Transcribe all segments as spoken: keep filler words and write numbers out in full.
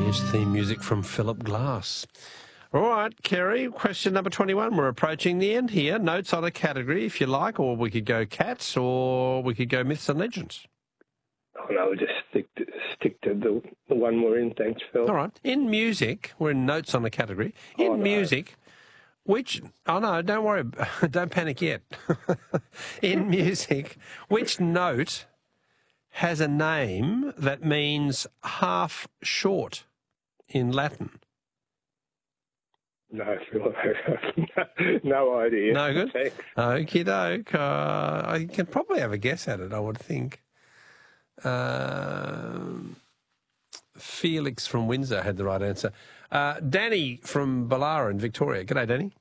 is theme music from Philip Glass. All right, Kerry, question number twenty-one. We're approaching the end here. Notes on a category, if you like, or we could go cats, or we could go myths and legends. Oh, no, we'll just stick to, stick to the, the one we're in. Thanks, Phil. All right. In music, we're in notes on the category. In Oh, no. music, which... Oh, no, don't worry. Don't panic yet. In music, which note has a name that means half short in Latin? No, Phil, no idea. No good? Thanks. Okie doke. Uh, I can probably have a guess at it, I would think. Um, Felix from Windsor had the right answer. Uh, Danny from Ballara in Victoria. G'day, Danny.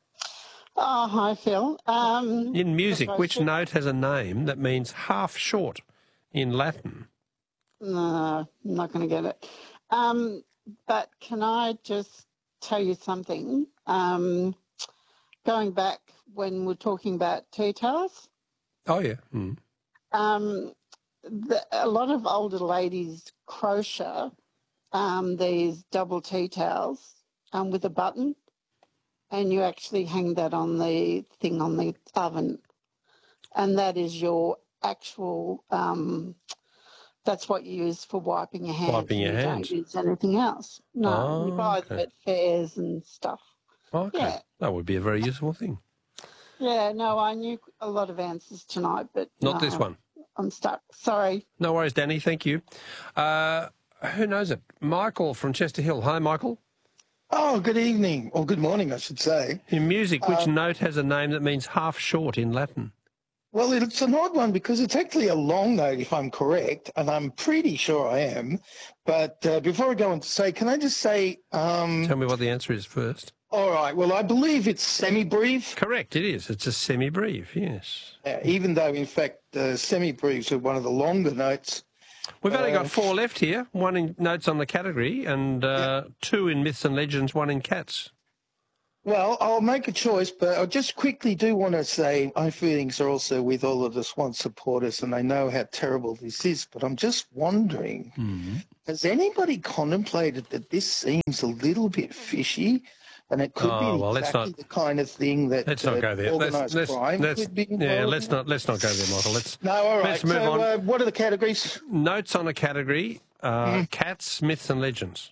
Oh, hi, Phil. Um, In music, which to... note has a name that means half short in Latin? No, I'm not going to get it. Um, but can I just tell you something? Um, going back when we're talking about tea towels, Oh, yeah. Mm. um, the, a lot of older ladies crochet um, these double tea towels um, with a button, and you actually hang that on the thing on the oven, and that is your actual... Um, That's what you use for wiping your hands. Wiping your you hands. don't use anything else. No, Oh, you buy okay. them at fairs and stuff. Okay. Yeah. That would be a very useful thing. Yeah, no, I knew a lot of answers tonight, but Not no, this one. I'm stuck. Sorry. No worries, Danny. Thank you. Uh, who knows it? Michael from Chester Hill. Hi, Michael. Oh, good evening, or good morning, I should say. In music, which Um, note has a name that means half short in Latin? Well, it's an odd one because it's actually a long note, if I'm correct, and I'm pretty sure I am. But uh, before I go on to say, can I just say... Um, Tell me what the answer is first. All right, well, I believe it's semi-brief, Correct, it is. It's a semi-brief, yes. uh, even though, in fact, uh, semi-briefs are one of the longer notes. We've only Uh, got four left here, one in notes on the category and uh, two in myths and legends, one in cats. Well, I'll make a choice, but I just quickly do want to say my feelings are also with all of the Swan supporters, and I know how terrible this is, but I'm just wondering, Mm-hmm. has anybody contemplated that this seems a little bit fishy, and it could Oh, be well, let's exactly not- the kind of thing that Let's not uh, go there. Let's, organised let's, crime let's, could be involved yeah, let's in? not, let's not go there, Michael. Let's, No, all right. let's move so, on. Uh, what are the categories? Notes on a category, uh, Mm. cats, myths and legends.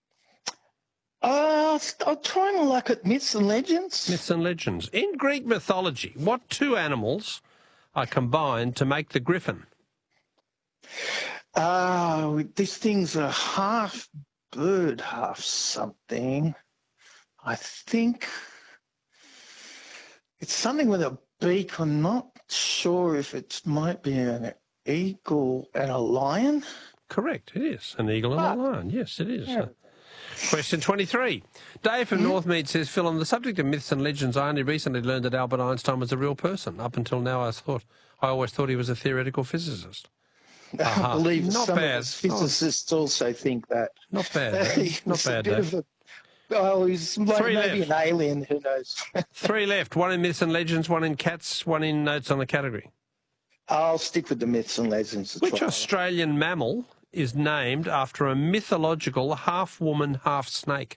Uh, I'll try my luck at myths and legends. Myths and legends. In Greek mythology, what two animals are combined to make the griffin? Uh, these things are half bird, half something. I think it's something with a beak. I'm not sure if it might be an eagle and a lion. Correct, it is. An eagle and Ah. a lion. Yes, it is. Yeah. Question twenty-three. Dave from Hmm? Northmead says, Phil, on the subject of myths and legends, I only recently learned that Albert Einstein was a real person. Up until now, I thought I always thought he was a theoretical physicist. Aha. I believe Not some bad. of us physicists also think that. Not bad, Dave. Not He's a bad, bit Dave. of a- Oh, he's like Three maybe left. an alien, who knows? Three left. One in myths and legends, one in cats, one in notes on the category. I'll stick with the myths and legends. to Which try. Australian mammal is named after a mythological half-woman, half-snake?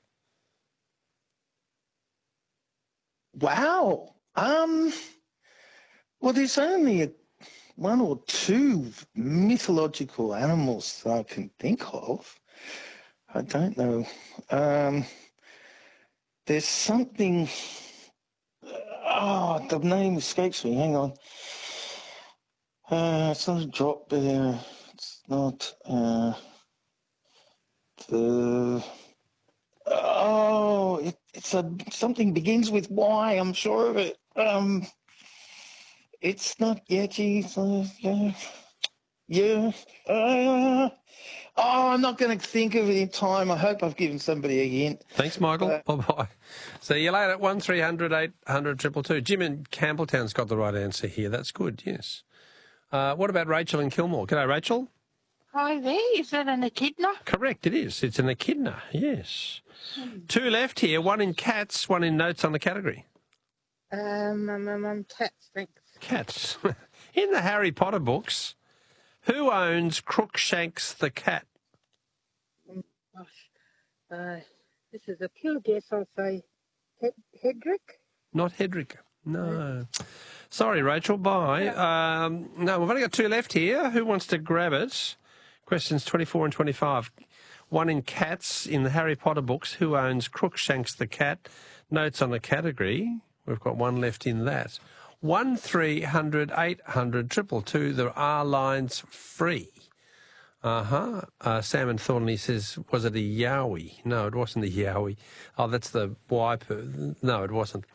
Wow. Um. Well, there's only a, one or two mythological animals that I can think of. I don't know. Um. There's something. Oh, the name escapes me. Hang on. Uh, it's not a drop bear. It's not. Uh. The. Oh, it, it's a something begins with Y. I'm sure of it. Um, it's not Yeti. It's, uh, yeah, yeah. Uh, oh, I'm not going to think of it in time. I hope I've given somebody a hint. Thanks, Michael. Uh, Bye-bye. See you later. one three hundred eight hundred two two two. Jim in Campbelltown's got the right answer here. That's good, yes. Uh, what about Rachel in Kilmore? G'day, Rachel. Hi there, is that an echidna? Correct, it is. It's an echidna, yes. Two left here, one in cats, one in notes on the category. Um, um, um, um cats, thanks. Cats. In the Harry Potter books, who owns Crookshanks the cat? Gosh. Uh, this is a pure guess. I'll say Hed- Hedrick. Not Hedrick. No. Sorry, Rachel. Bye. Um, no, we've only got two left here. Who wants to grab it? Questions twenty-four and twenty-five. One in cats in the Harry Potter books. Who owns Crookshanks the cat? Notes on the category. We've got one left in that. One three hundred eight hundred triple two. There are lines free. Uh-huh. Uh, Sam and Thornley says, was it a yowie? No, it wasn't a yowie. Oh, that's the wiper. No, it wasn't.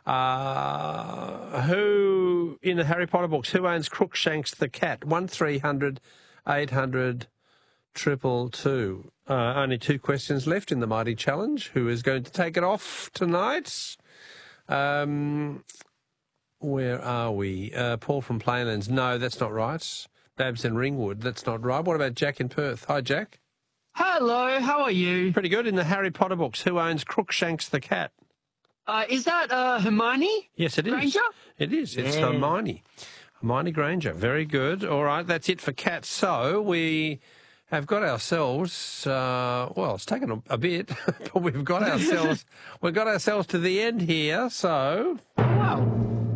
Uh, who, in the Harry Potter books, who owns Crookshanks the cat? One three hundred eight hundred triple two. Uh, only two questions left in the Mighty Challenge. Who is going to take it off tonight? Um, where are we? Uh, Paul from Plainlands. No, that's not right. Babs in Ringwood. That's not right. What about Jack in Perth? Hi, Jack. Hello, how are you? Pretty good. In the Harry Potter books, who owns Crookshanks the cat? Uh, is that uh, Hermione? Yes, it is. Granger? It is. It's Yeah. Hermione. Hermione Granger. Very good. All right, that's it for cats. So we have got ourselves, uh, well, it's taken a, a bit, but we've got ourselves, we've got ourselves to the end here. So, Wow.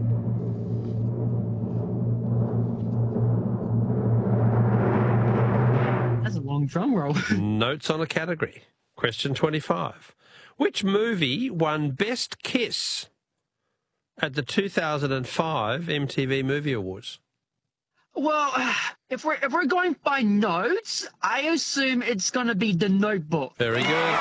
That's a long drum roll. notes on a category. Question twenty-five. Which movie won Best Kiss at the two thousand five M T V Movie Awards? Well, if we're if we're going by notes, I assume it's going to be The Notebook. Very good.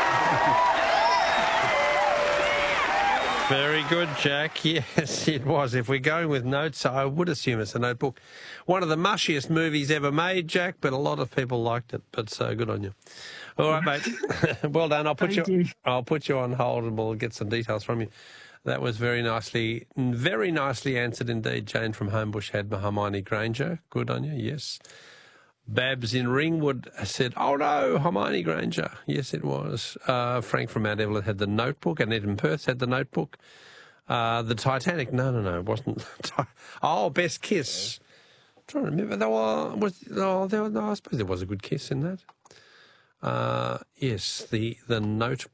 Very good, Jack. Yes, it was. If we're going with notes, I would assume it's a Notebook. One of the mushiest movies ever made, Jack, but a lot of people liked it. But so good on you. All right, mate. Well done. I'll put you, Thank you. I'll put you on hold and we'll get some details from you. That was very nicely, very nicely answered indeed. Jane from Homebush had Hermione Granger. Good on you, yes. Babs in Ringwood said, oh no, Hermione Granger. Yes, it was. Uh, Frank from Mount Evelyn had The Notebook, and Ed in Perth had The Notebook. Uh, the Titanic, no, no, no, it wasn't. Oh, Best Kiss. I'm trying to remember. There was, was, oh, there, no, I suppose there was a good kiss in that. Uh, yes, the, the Notebook.